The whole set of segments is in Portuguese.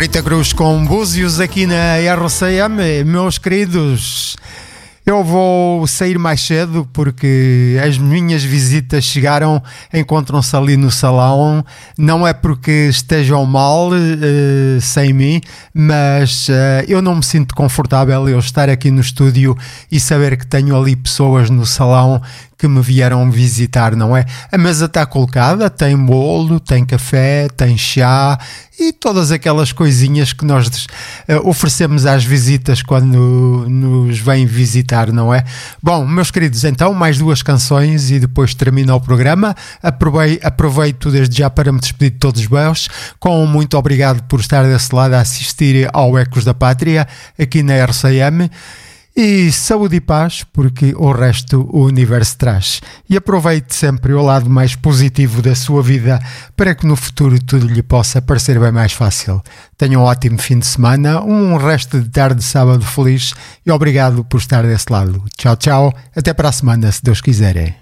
Rita Cruz com Búzios aqui na RCM. Meus queridos, eu vou sair mais cedo porque as minhas visitas chegaram, encontram-se ali no salão. Não é porque estejam mal sem mim, mas eu não me sinto confortável eu estar aqui no estúdio e saber que tenho ali pessoas no salão que me vieram visitar, não é? A mesa está colocada, tem bolo, tem café, tem chá e todas aquelas coisinhas que nós oferecemos às visitas quando nos vêm visitar, não é? Bom, meus queridos, então mais 2 canções e depois termina o programa. Aproveito desde já para me despedir de todos vós, com muito obrigado por estar desse lado a assistir ao Ecos da Pátria aqui na RCM. E saúde e paz, porque o resto o universo traz. E aproveite sempre o lado mais positivo da sua vida para que no futuro tudo lhe possa parecer bem mais fácil. Tenha um ótimo fim de semana, um resto de tarde de sábado feliz e obrigado por estar desse lado. Tchau, tchau. Até para a semana, se Deus quiser.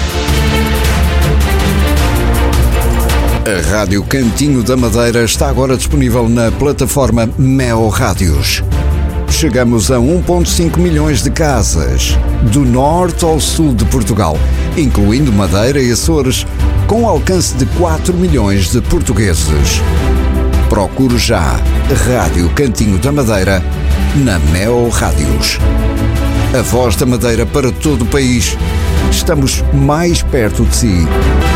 A Rádio Cantinho da Madeira está agora disponível na plataforma Meo Rádios. Chegamos a 1,5 milhões de casas, do norte ao sul de Portugal, incluindo Madeira e Açores, com alcance de 4 milhões de portugueses. Procure já Rádio Cantinho da Madeira na Meo Rádios. A voz da Madeira para todo o país. Estamos mais perto de si.